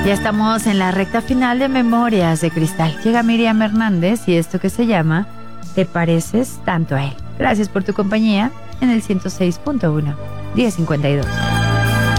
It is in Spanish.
Ya estamos en la recta final de Memorias de Cristal. Llega Miriam Hernández y esto que se llama Te pareces tanto a él. Gracias por tu compañía en el 106.1, 1052.